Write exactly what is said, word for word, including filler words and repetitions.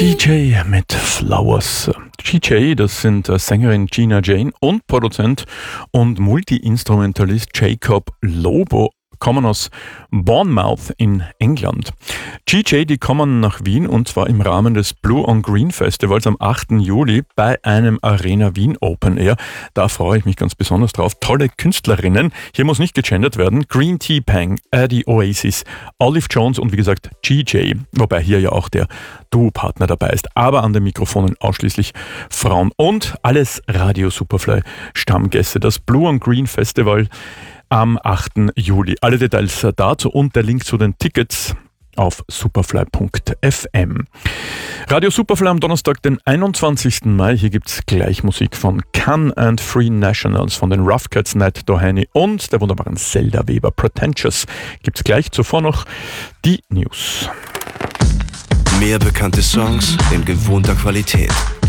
G J mit Flowers. G J, das sind Sängerin Gina Jane und Produzent und Multi-Instrumentalist Jacob Lobo, kommen aus Bournemouth in England. G J, die kommen nach Wien und zwar im Rahmen des Blue on Green Festivals am achten Juli bei einem Arena Wien Open Air. Da freue ich mich ganz besonders drauf. Tolle Künstlerinnen, hier muss nicht gegendert werden. Green Tea Pang, Eddie Oasis, Olive Jones und wie gesagt G J, wobei hier ja auch der Duopartner dabei ist. Aber an den Mikrofonen ausschließlich Frauen und alles Radio Superfly Stammgäste. Das Blue on Green Festival am achten Juli. Alle Details dazu und der Link zu den Tickets auf superfly punkt f m. Radio Superfly am Donnerstag, den einundzwanzigsten Mai. Hier gibt es gleich Musik von Can and Free Nationals, von den Rough Cats, Nat Doheny und der wunderbaren Zelda Weber. Pretentious gibt es gleich. Zuvor noch die News. Mehr bekannte Songs in gewohnter Qualität.